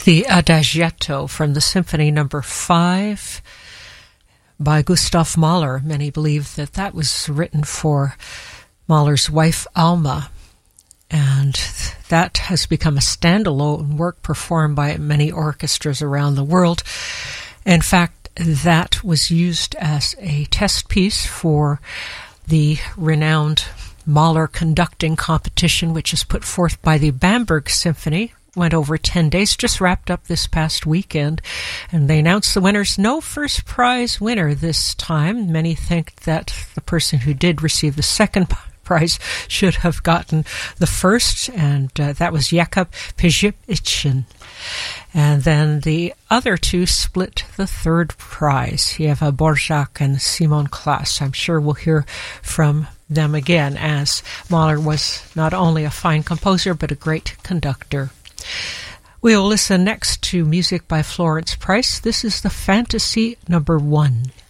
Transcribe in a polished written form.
The Adagietto from the Symphony No. 5 by Gustav Mahler. Many believe that that was written for Mahler's wife, Alma, and that has become a standalone work performed by many orchestras around the world. In fact, that was used as a test piece for the renowned Mahler conducting competition, which is put forth by the Bamberg Symphony. Went over 10 days, just wrapped up this past weekend, and they announced the winners. No first prize winner this time. Many think that the person who did receive the second prize should have gotten the first, and that was Jakub Pejipichin. And then the other two split the third prize, Eva Borjak and Simon Klaas. I'm sure we'll hear from them again, as Mahler was not only a fine composer, but a great conductor. We'll listen next to music by Florence Price. This is the Fantasy No. 1.